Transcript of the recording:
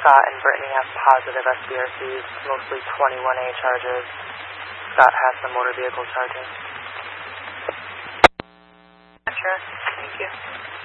Scott and Brittany have positive SBRCs, mostly 21A charges. Scott has some motor vehicle charging. Sure. Thank you.